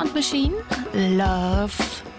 Sound Machine, Love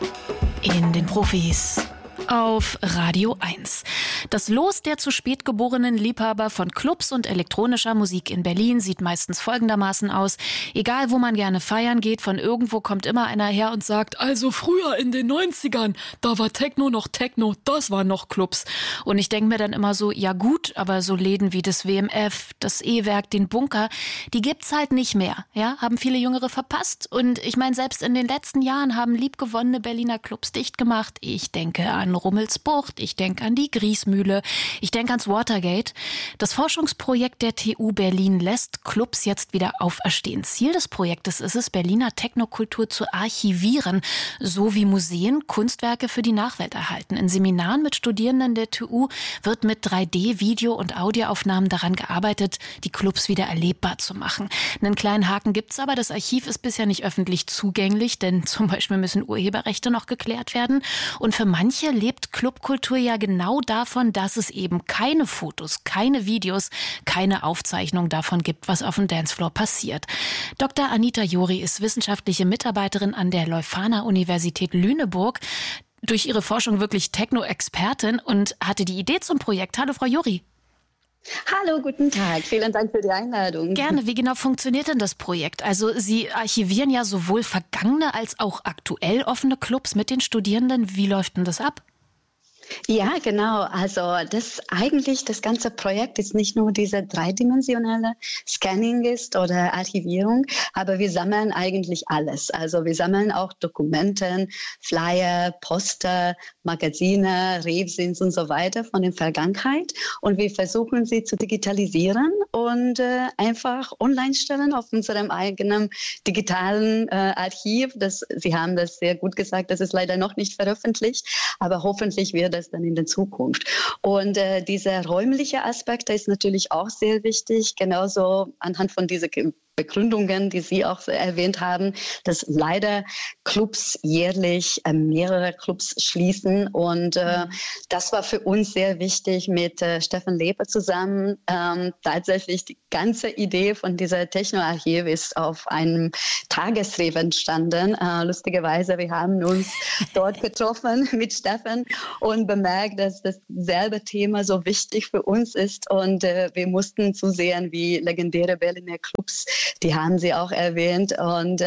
in den Profis auf Radio 1. Das Los der zu spät geborenen Liebhaber von Clubs und elektronischer Musik in Berlin sieht meistens folgendermaßen aus. Egal, wo man gerne feiern geht, von irgendwo kommt immer einer her und sagt, also früher in den 90ern, da war Techno noch Techno, das waren noch Clubs. Und ich denke mir dann immer so, ja gut, aber so Läden wie das WMF, das E-Werk, den Bunker, die gibt's halt nicht mehr, ja, haben viele Jüngere verpasst. Und ich meine, selbst in den letzten Jahren haben liebgewonnene Berliner Clubs dicht gemacht. Ich denke an Rummelsbucht, ich denke an die Griesmühle, ich denke ans Watergate. Das Forschungsprojekt der TU Berlin lässt Clubs jetzt wieder auferstehen. Ziel des Projektes ist es, Berliner Technokultur zu archivieren, so wie Museen Kunstwerke für die Nachwelt erhalten. In Seminaren mit Studierenden der TU wird mit 3D-, Video- und Audioaufnahmen daran gearbeitet, die Clubs wieder erlebbar zu machen. Einen kleinen Haken gibt's aber, das Archiv ist bisher nicht öffentlich zugänglich, denn zum Beispiel müssen Urheberrechte noch geklärt werden. Und für manche lebt Clubkultur ja genau davon, dass es eben keine Fotos, keine Videos, keine Aufzeichnung davon gibt, was auf dem Dancefloor passiert. Dr. Anita Jori ist wissenschaftliche Mitarbeiterin an der Leuphana-Universität Lüneburg, durch ihre Forschung wirklich Techno-Expertin und hatte die Idee zum Projekt. Hallo, Frau Jori. Hallo, guten Tag. Vielen Dank für die Einladung. Gerne. Wie genau funktioniert denn das Projekt? Also Sie archivieren ja sowohl vergangene als auch aktuell offene Clubs mit den Studierenden. Wie läuft denn das ab? Ja, genau. Also das ganze Projekt ist nicht nur diese dreidimensionale Scanning ist oder Archivierung, aber wir sammeln eigentlich alles. Also wir sammeln auch Dokumenten, Flyer, Poster, Magazine, Revsins und so weiter von der Vergangenheit und wir versuchen sie zu digitalisieren und einfach online stellen auf unserem eigenen digitalen Archiv. Sie haben das sehr gut gesagt, das ist leider noch nicht veröffentlicht, aber hoffentlich wird es dann in der Zukunft. Und dieser räumliche Aspekt ist natürlich auch sehr wichtig, genauso anhand von dieser Begründungen, die Sie auch erwähnt haben, dass leider Clubs jährlich mehrere Clubs schließen. Und das war für uns sehr wichtig mit Stefan Leper zusammen. Tatsächlich die ganze Idee von dieser Techno-Archiv ist auf einem Tagesref entstanden. Lustigerweise, wir haben uns dort getroffen mit Stefan und bemerkt, dass dasselbe Thema so wichtig für uns ist. Und wir mussten zusehen, wie legendäre Berliner Clubs, die haben Sie auch erwähnt, und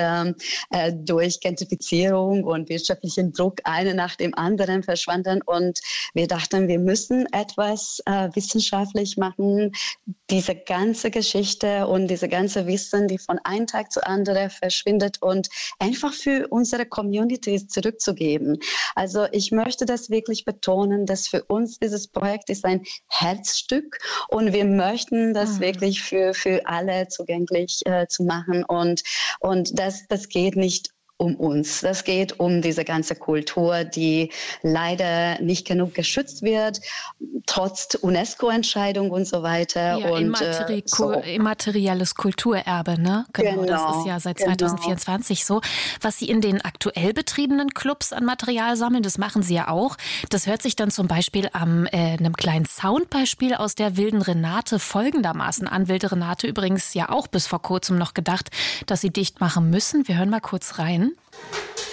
durch Gentrifizierung und wirtschaftlichen Druck eine nach dem anderen verschwanden. Und wir dachten, wir müssen etwas wissenschaftlich machen, diese ganze Geschichte und diese ganze Wissen, die von einem Tag zu anderen verschwindet und einfach für unsere Communities zurückzugeben. Also ich möchte das wirklich betonen, dass für uns dieses Projekt ist ein Herzstück und wir möchten das wirklich für alle zugänglich zu machen und das geht nicht um uns. Das geht um diese ganze Kultur, die leider nicht genug geschützt wird, trotz UNESCO-Entscheidung und so weiter. Ja, und immaterielles Kulturerbe, ne? Genau, das ist ja seit 2024 so. Was Sie in den aktuell betriebenen Clubs an Material sammeln, das machen Sie ja auch. Das hört sich dann zum Beispiel an einem kleinen Soundbeispiel aus der Wilden Renate folgendermaßen an. Wilde Renate übrigens ja auch bis vor kurzem noch gedacht, dass sie dicht machen müssen. Wir hören mal kurz rein.